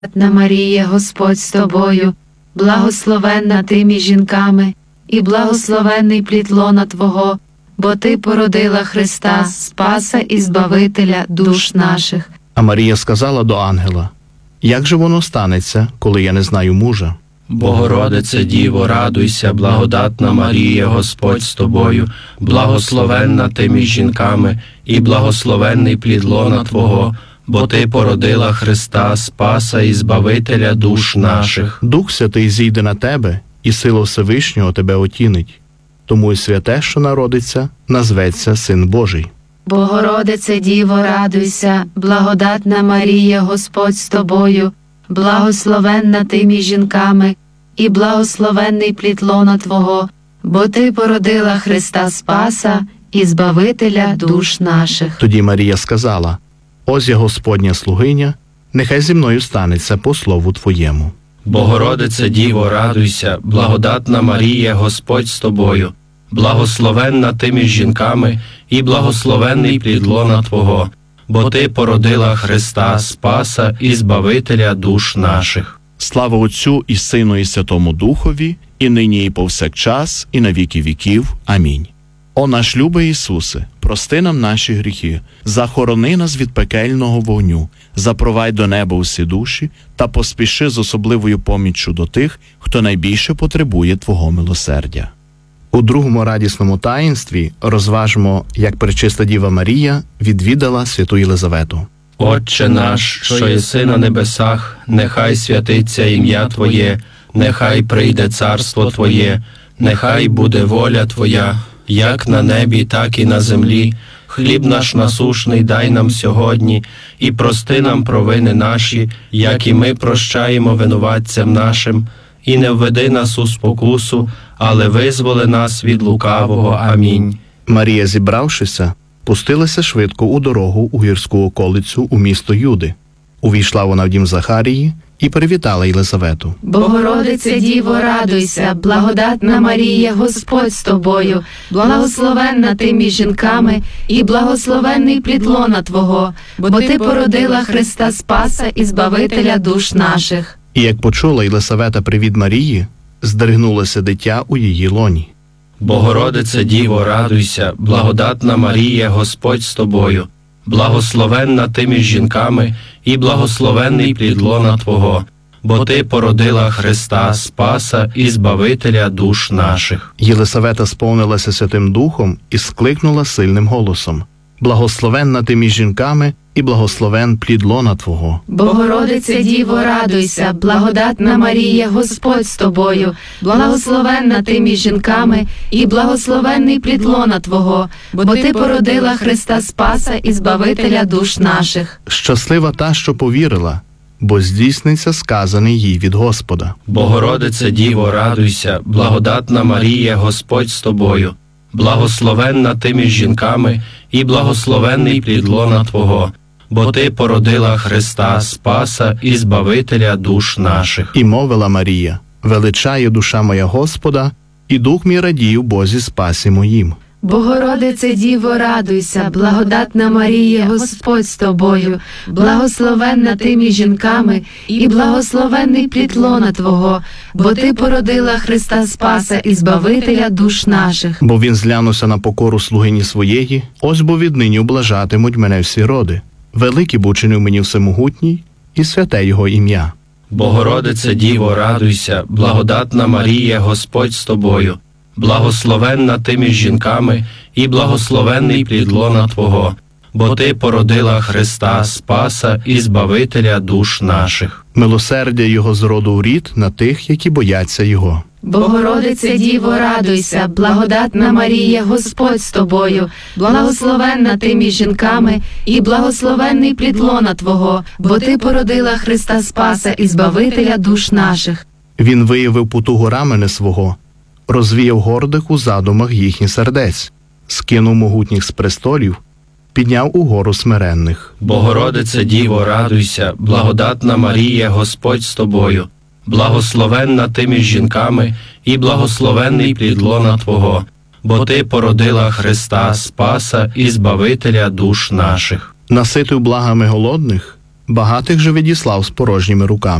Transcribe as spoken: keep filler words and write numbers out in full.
Благодатна Марія, Господь з тобою, благословенна ти між жінками, і благословенний плід лона Твого, бо Ти породила Христа, Спаса і Збавителя душ наших. А Марія сказала до ангела: «Як же воно станеться, коли я не знаю мужа?» Богородице Діво, радуйся, благодатна Марія, Господь з тобою, благословенна ти між жінками, і благословенний плід лона Твого, бо Ти породила Христа, Спаса і Збавителя душ наших. Дух Святий зійде на тебе, і сила Всевишнього тебе отінить. Тому й святе, що народиться, назветься Син Божий. Богородице Діво, радуйся, благодатна Марія, Господь з тобою, благословенна ти між жінками, і благословенний плід лона Твого, бо Ти породила Христа Спаса і Збавителя душ наших. Тоді Марія сказала: «Ось я Господня слугиня, нехай зі мною станеться по слову Твоєму». Богородице Діво, радуйся, благодатна Марія, Господь з тобою, благословенна ти між жінками, і благословенний плід лона Твого, бо Ти породила Христа, Спаса і Збавителя душ наших. Слава Отцю і Сину і Святому Духові, і нині і повсякчас, і на віки віків. Амінь. О наш любий Ісусе, прости нам наші гріхи, захорони нас від пекельного вогню, запровадь до неба усі душі та поспіши з особливою поміччю до тих, хто найбільше потребує Твого милосердя. У другому радісному таїнстві розважмо, як Пречиста Діва Марія відвідала святу Єлизавету. Отче наш, що єси на небесах, нехай святиться ім'я Твоє, нехай прийде царство Твоє, нехай буде воля Твоя, як на небі, так і на землі. Хліб наш насушний дай нам сьогодні, і прости нам провини наші, як і ми прощаємо винуватцям нашим. І не введи нас у спокусу, але визволи нас від лукавого. Амінь. Марія, зібравшися, пустилася швидко у дорогу у гірську околицю у місто Юди. Увійшла вона в дім Захарії і привітала Єлизавету. Богородице Діво, радуйся, благодатна Марія, Господь з тобою, благословенна ти між жінками, і благословенний плід лона Твого, бо Ти породила Христа Спаса і Збавителя душ наших. І як почула Єлисавета привіт Марії, здригнулося дитя у її лоні. Богородице Діво, радуйся, благодатна Марія, Господь з тобою, благословенна ти між жінками, і благословенний плід лона Твого, бо Ти породила Христа, Спаса і Збавителя душ наших. Єлисавета сповнилася Святим Духом і скликнула сильним голосом: «Благословенна ти між жінками, і благословен плід лона Твого». Богородице Діво, радуйся, благодатна Марія, Господь з тобою, благословенна ти між жінками, і благословенний плід лона Твого, бо Ти породила Христа Спаса і Збавителя душ наших. Щаслива та, що повірила, бо здійсниться сказане їй від Господа. Богородице Діво, радуйся, благодатна Марія, Господь з тобою, благословенна ти між жінками, і благословенний плід лона Твого, бо Ти породила Христа, Спаса і Збавителя душ наших. І мовила Марія: «Величає душа моя Господа, і дух мій радіє в Бозі Спасі моїм». Богородице Діво, радуйся, благодатна Марія, Господь з тобою, благословенна ти між жінками, і благословенний плід лона Твого, бо Ти породила Христа Спаса і Збавителя душ наших. Бо він зглянувся на покору слугині своєї, ось бо віднині облажатимуть мене всі роди. Великий бо учинив мені всемогутній, і святе його ім'я. Богородице Діво, радуйся, благодатна Марія, Господь з тобою, благословенна ти між жінками, і благословенний плід лона Твого, бо Ти породила Христа, Спаса і Збавителя душ наших. Милосердя його з роду в рід на тих, які бояться його. Богородице Діво, радуйся, благодатна Марія, Господь з тобою, благословенна ти між жінками, і благословенний плід лона Твого, бо Ти породила Христа Спаса і Збавителя душ наших. Він виявив потугу рамени свого, розвіяв гордих у задумах їхніх сердець, скинув могутніх з престолів, підняв угору смиренних. Богородице Діво, радуйся, благодатна Марія, Господь з тобою, благословенна ти між жінками, і благословенний плід лона Твого, бо Ти породила Христа, Спаса і Збавителя душ наших. Наситив благами голодних, багатих же відіслав з порожніми руками.